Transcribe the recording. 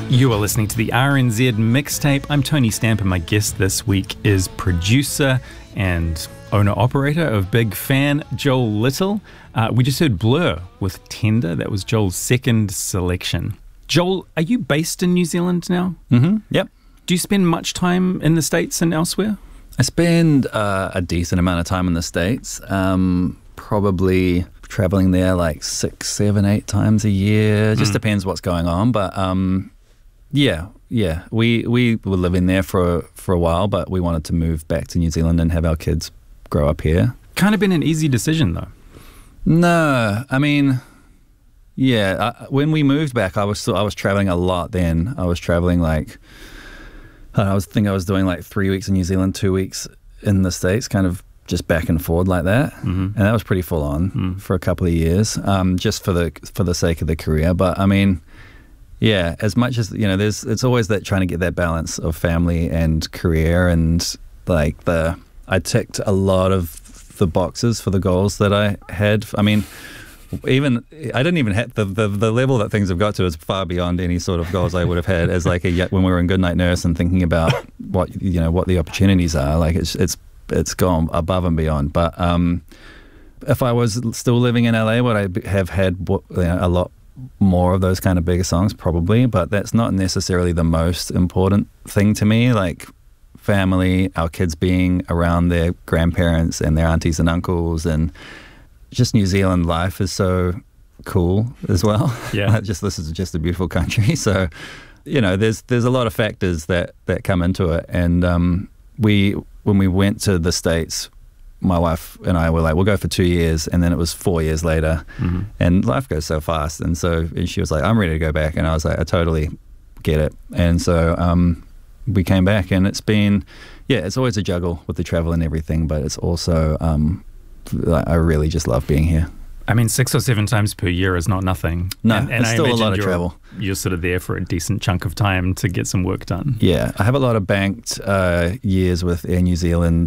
You are listening to the RNZ Mixtape. I'm Tony Stamp, and my guest this week is producer and owner-operator of Big Fan, Joel Little. We just heard Blur with Tender. That was Joel's second selection. Joel, are you based in New Zealand now? Mm-hmm. Yep. Do you spend much time in the States and elsewhere? I spend a decent amount of time in the States, probably traveling there like 6, 7, 8 times a year. Just depends what's going on. But yeah. We were living there for a while, but we wanted to move back to New Zealand and have our kids grow up here. Kind of been an easy decision, though. No, I mean, yeah. When we moved back, I was traveling a lot. Then I was traveling like I was doing like 3 weeks in New Zealand, 2 weeks in the States, kind of just back and forward like that, and that was pretty full on for a couple of years, just for the sake of the career. But I mean, yeah, as much as it's always that trying to get that balance of family and career, and like I ticked a lot of the boxes for the goals that I had. I mean, I didn't even have the level that things have got to is far beyond any sort of goals I would have had as like when we were in Goodnight Nurse and thinking about what the opportunities are. Like it's gone above and beyond. But if I was still living in LA, would I have had a lot more of those kind of bigger songs? Probably, but that's not necessarily the most important thing to me. Like family, our kids being around their grandparents and their aunties and uncles, and just New Zealand life is so cool as well. Yeah. This is just a beautiful country. So, there's a lot of factors that come into it. And when we went to the States, my wife and I were like, we'll go for 2 years. And then it was 4 years later. And life goes so fast. And she was like, I'm ready to go back. And I was like, I totally get it. And so we came back, and it's been, it's always a juggle with the travel and everything. But it's also, I really just love being here. I mean, 6 or 7 times per year is not nothing. No, and it's still a lot of travel. You're sort of there for a decent chunk of time to get some work done. Yeah, I have a lot of banked years with Air New Zealand